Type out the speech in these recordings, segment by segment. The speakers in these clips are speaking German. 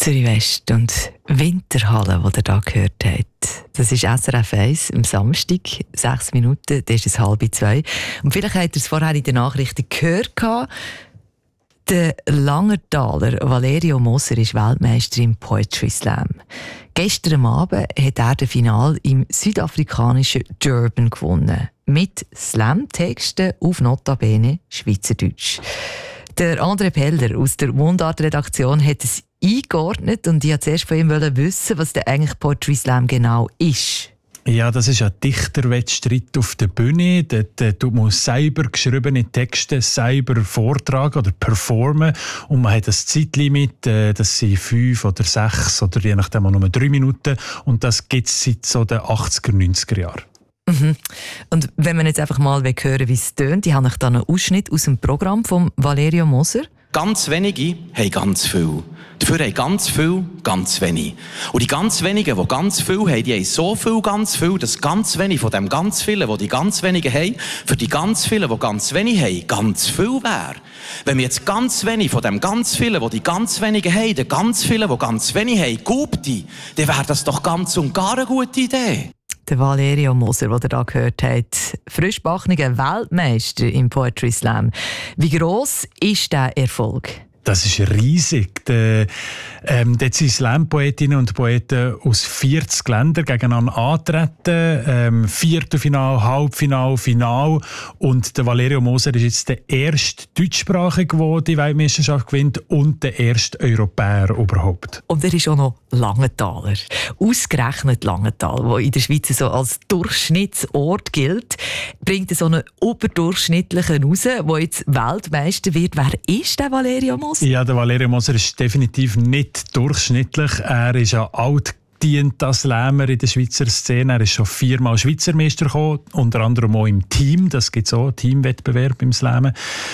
Zürich West und Winterhalle, die ihr hier gehört habt. Das ist SRF 1 am Samstag, 6 Minuten, das ist es 1:30. Und vielleicht habt ihr es vorher in den Nachrichten gehört. Der Langertaler Valerio Moser ist Weltmeister im Poetry Slam. Gestern Abend hat er das Finale im südafrikanischen Durban gewonnen. Mit Slam-Texten auf notabene Schweizerdeutsch. Der André Peller aus der Mundart-Redaktion hat es eingeordnet und ich wollte zuerst von ihm wissen, was denn eigentlich Poetry Slam genau ist. Ja, das ist ein Dichterwettstreit auf der Bühne. Dort muss man selber geschriebene Texte selber vortragen oder performen. Und man hat ein Zeitlimit, das sind 5 oder 6 oder je nachdem auch nur 3 Minuten. Und das gibt es seit so den 80er, 90er Jahren. Mhm. Und wenn man jetzt einfach mal hören, wie es tönt, ich habe euch dann einen Ausschnitt aus dem Programm von Valerio Moser. Ganz wenige haben ganz viel. Dafür haben ganz viel ganz wenig. Und die ganz wenigen, die ganz viel haben, die haben so viel ganz viel, dass ganz wenig von dem ganz vielen, die ganz wenigen haben, für die ganz vielen, die ganz wenig haben, ganz viel wäre. Wenn wir jetzt ganz wenig von dem ganz vielen, die ganz wenigen haben, den ganz vielen, die ganz wenig haben, gubti, dann wäre das doch ganz und gar eine gute Idee. Der Valerio Moser, den ihr hier gehört habt, frischbackener Weltmeister im Poetry Slam. Wie gross ist dieser Erfolg? Das ist riesig. Dort sind Slam-Poetinnen und Poeten aus 40 Ländern gegeneinander antreten. Viertelfinal, Halbfinal, Final. Und der Valerio Moser ist jetzt der erste Deutschsprachige, der die Weltmeisterschaft gewinnt und der erste Europäer überhaupt. Und er ist auch noch Langenthaler. Ausgerechnet Langenthal, der in der Schweiz so als Durchschnittsort gilt, bringt so einen überdurchschnittlichen raus, der jetzt Weltmeister wird. Wer ist der Valerio Moser? Ja, der Valerio Moser ist definitiv nicht durchschnittlich. Er ist ein altgedienter Slammer in der Schweizer Szene. Er ist schon 4-mal Schweizer Meister gekommen, unter anderem auch im Team. Das gibt es auch, Teamwettbewerb im Slammen.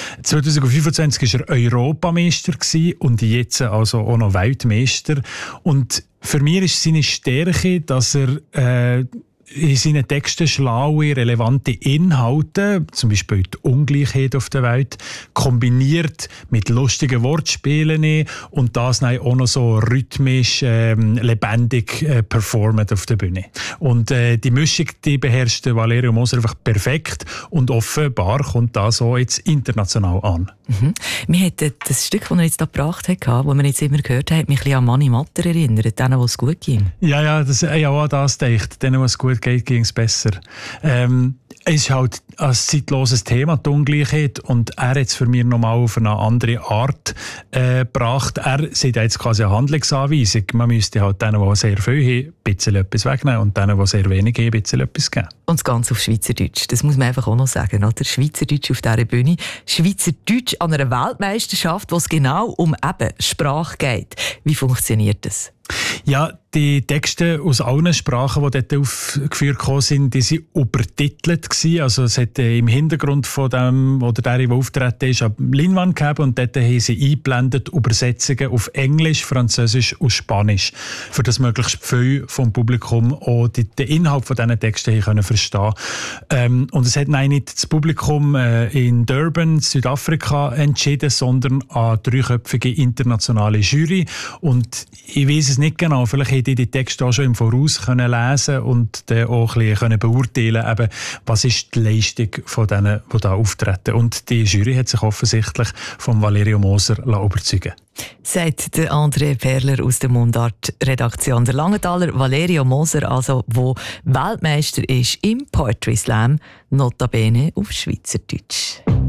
2025 war er Europameister und jetzt also auch noch Weltmeister. Und für mich ist seine Stärke, dass er in seinen Texten schlaue, relevante Inhalte, zum Beispiel die Ungleichheit auf der Welt, kombiniert mit lustigen Wortspielen und das dann auch noch so rhythmisch, lebendig performt auf der Bühne. Und die Mischung, die beherrscht Valerio Moser einfach perfekt und offenbar kommt das auch jetzt international an. Mhm. Mir hat das Stück, das er jetzt hier gebracht hat, das man jetzt immer gehört hat, mich ein bisschen an Manni Matter erinnert, denen, wo es gut ging. Ja, das, ich auch an das gedacht. Denen, wo es gut geht, ging es besser. Es ist halt ein zeitloses Thema, die Ungleichheit, und er hat es für mich nochmal auf eine andere Art gebracht. Er sieht jetzt quasi eine Handlungsanweisung. Man müsste halt denen, die sehr viel haben, ein bisschen etwas wegnehmen und denen, die sehr wenig haben, ein bisschen etwas geben. Und das Ganze auf Schweizerdeutsch, das muss man einfach auch noch sagen, oder? Schweizerdeutsch auf dieser Bühne. Schweizerdeutsch an einer Weltmeisterschaft, wo es genau um eben Sprache geht. Wie funktioniert das? Ja, die Texte aus allen Sprachen, die dort aufgeführt sind, die waren übertitelt gewesen. Also es hat im Hintergrund von dem, oder der auftreten ist, eine Leinwand gegeben und dort haben sie eingeblendet Übersetzungen auf Englisch, Französisch und Spanisch, für das möglichst viel vom Publikum auch den Inhalt von diesen Texten können verstehen. Und es hat nicht das Publikum in Durban, Südafrika, entschieden, sondern eine 3-köpfige internationale Jury. Und ich weiss es nicht genau, vielleicht hätte ich die Texte auch schon im Voraus können lesen und dann auch ein bisschen beurteilen können, was ist die Leistung von denen, die da auftreten. Und die Jury hat sich offensichtlich von Valerio Moser überzeugen lassen. Sagt der André Perler aus der Mundart-Redaktion. Der Langenthaler Valerio Moser, also, der Weltmeister ist im Poetry Slam, notabene auf Schweizerdeutsch.